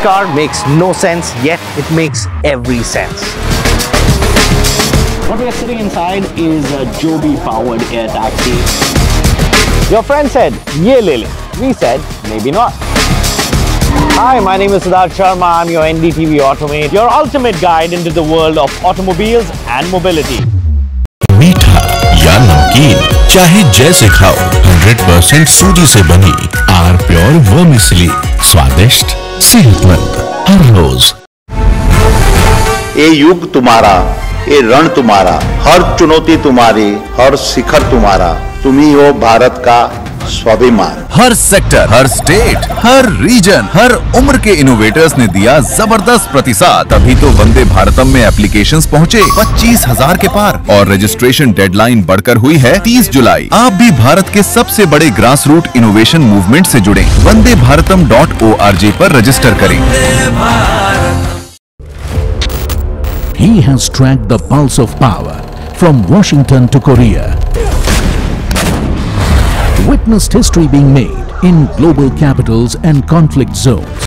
car makes no sense, yet it makes every sense. What we are sitting inside is a Joby-powered air taxi. Your friend said, "Ye le le." We said, maybe not. Hi, my name is Siddharth Sharma. I'm your NDTV Automate, your ultimate guide into the world of automobiles and mobility. मीठा या नमकीन, चाहे जैसे खाओ, 100% सूजी से बनी are pure vermicelli, स्वादिष्ट, सेहतमंद हर रोज। ये युग तुम्हारा, ये रण तुम्हारा, हर चुनौती तुम्हारी, हर शिखर तुम्हारा, तुम ही हो भारत का स्वाभिमान। हर सेक्टर, हर स्टेट, हर रीजन, हर उम्र के इनोवेटर्स ने दिया जबरदस्त प्रतिसाद, तभी तो वंदे भारतम में एप्लीकेशंस पहुंचे 25,000 के पार और रजिस्ट्रेशन डेडलाइन बढ़कर हुई है 30 जुलाई। आप भी भारत के सबसे बड़े ग्रास रूट इनोवेशन मूवमेंट से जुड़े, vandebharatam.org पर रजिस्टर करें। He has tracked the pulse of power from Washington to Korea. Witnessed history being made in global capitals and conflict zones.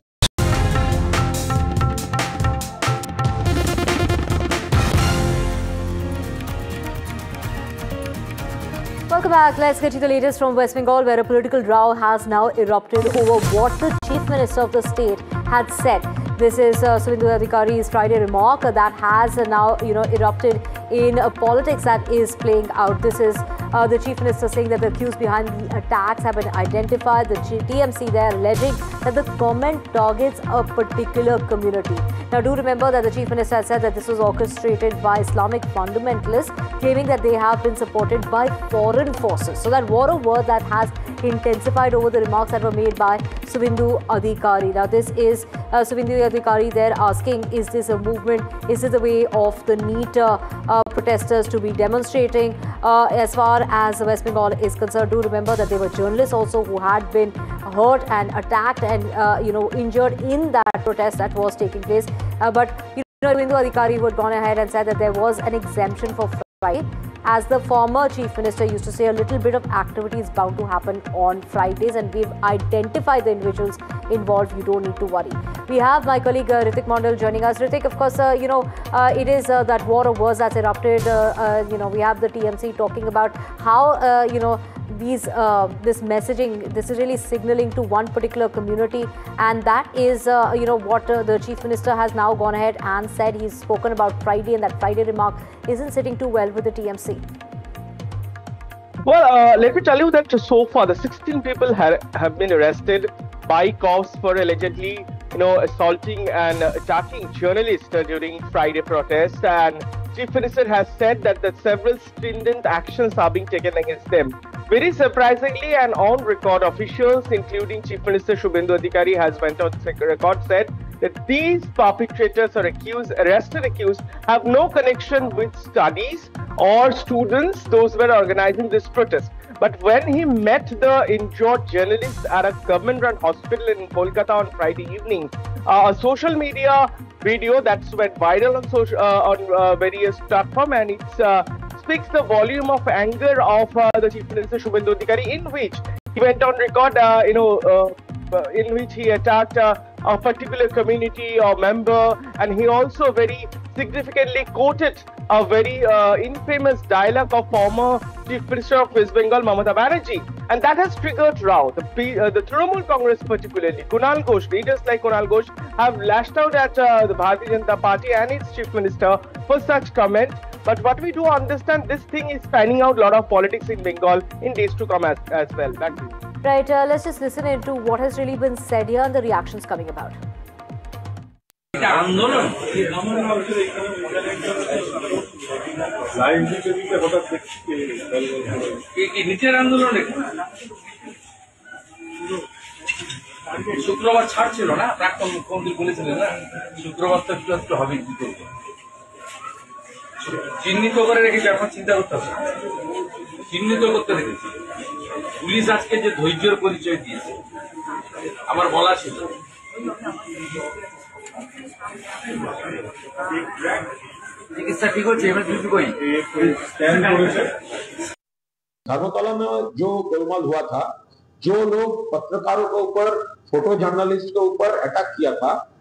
Welcome back. Let's get to the latest from West Bengal, where a political row has now erupted over what the Chief Minister of the state had said. This is Suvendu Adhikari's Friday remark that has now, erupted in politics that is playing out. This is the Chief Minister saying that the accused behind the attacks have been identified. The TMC there alleging that the government targets a particular community. Now, do remember that the Chief Minister has said that this was orchestrated by Islamic fundamentalists, claiming that they have been supported by foreign forces. So that war of words that has intensified over the remarks that were made by Suvendu Adhikari. Now, this is Suvendu Adhikari there asking, is this a movement? Is this a way of the NEET protesters to be demonstrating? As far as West Bengal is concerned, do remember that there were journalists also who had been hurt and attacked and injured in that protest that was taking place. But Suvendu Adhikari would gone ahead and said that there was an exemption for Friday. As the former Chief Minister used to say, a little bit of activity is bound to happen on Fridays, and we've identified the individuals involved. You don't need to worry. We have my colleague Ritik Mondal joining us. Ritik, of course, it is that war of words that's erupted. We have the TMC talking about how, this messaging, this is really signaling to one particular community, and that is, what the Chief Minister has now gone ahead and said. He's spoken about Friday, and that Friday remark isn't sitting too well with the TMC. Well, let me tell you that so far the 16 people have been arrested by cops for allegedly, assaulting and attacking journalists during Friday protests, and Chief Minister has said that several stringent actions are being taken against them. Very surprisingly, and on record, officials, including Chief Minister Suvendu Adhikari, has went on record said that these perpetrators or arrested accused, have no connection with studies or students, those who were organizing this protest. But when he met the injured journalists at a government-run hospital in Kolkata on Friday evening, a social media video that's went viral on various platforms, and it speaks the volume of anger of the Chief Minister Suvendu Adhikari, in which he went on record, in which he attacked a particular community or member, and he also very significantly quoted a very infamous dialogue of former Chief Minister of West Bengal, Mamata Banerjee, and that has triggered row. The Trinamool Congress, particularly Kunal Ghosh, leaders like Kunal Ghosh, have lashed out at the Bharatiya Janata Party and its Chief Minister for such comment. But what we do understand, this thing is panning out a lot of politics in Bengal in days to come as well. Back to you. Right, let's just listen into what has really been said here and the reactions coming about. শুক্রবার ছাড় ছিল না, প্রাক্তন মুখ্যমন্ত্রী বলেছিলেন না শুক্রবার তো একটু হবে, কি করবো চিহ্নিত করে রেখেছি। এখন চিন্তা করতে হবে, চিহ্নিত করতে রেখেছি। পুলিশ আজকে যে ধৈর্যের পরিচয় দিয়েছে, আমার বলা ছিল चिकित्सा ठीक हो धर्मतला में जो गोलमाल हुआ था, जो लोग पत्रकारों के ऊपर, फोटो जर्नलिस्ट के ऊपर अटैक किया था,